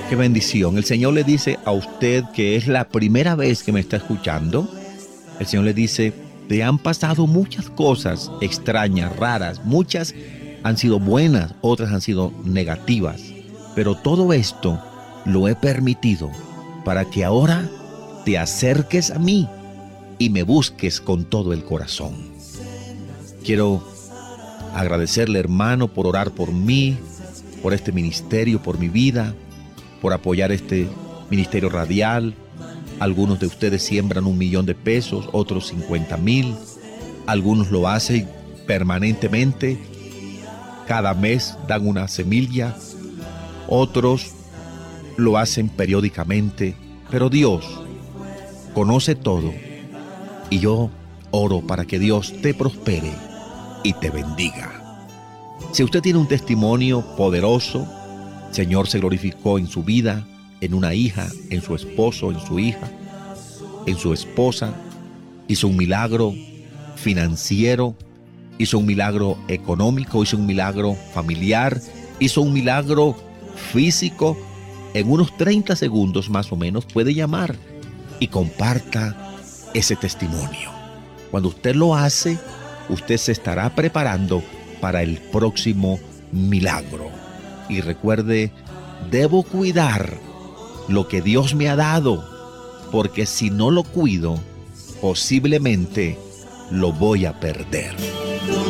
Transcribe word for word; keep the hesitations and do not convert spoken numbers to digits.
Qué bendición. El Señor le dice a usted que es la primera vez que me está escuchando. El Señor le dice, te han pasado muchas cosas extrañas, raras. Muchas han sido buenas, otras han sido negativas. Pero todo esto lo he permitido para que ahora te acerques a mí y me busques con todo el corazón. Quiero agradecerle, hermano, por orar por mí, por este ministerio, por mi vida, por apoyar este ministerio radial. Algunos de ustedes siembran un millón de pesos, otros cincuenta mil. Algunos lo hacen permanentemente. Cada mes dan una semilla. Otros lo hacen periódicamente. Pero Dios conoce todo. Y yo oro para que Dios te prospere y te bendiga. Si usted tiene un testimonio poderoso, el Señor se glorificó en su vida, en una hija, en su esposo, en su hija, en su esposa, hizo un milagro financiero, hizo un milagro económico, hizo un milagro familiar, hizo un milagro físico, en unos treinta segundos más o menos puede llamar y comparta ese testimonio. Cuando usted lo hace, usted se estará preparando para el próximo milagro. Y recuerde, debo cuidar lo que Dios me ha dado, porque si no lo cuido, posiblemente lo voy a perder.